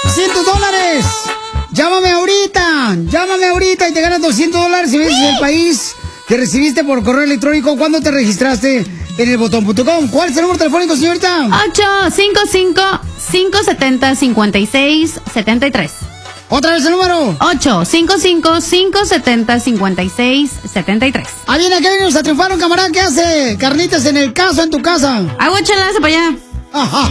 $200. Llámame ahorita y te ganas $200 si ves el país que recibiste por correo electrónico cuando te registraste en elbotón.com. ¿Cuál es el número telefónico, señorita? 855-570-5673. ¿Otra vez el número? 855-570-5673. Ah, viene, ¿qué venimos a triunfar un camarada que hace carnitas en el caso en tu casa? Hago chelazo para allá. Ajá.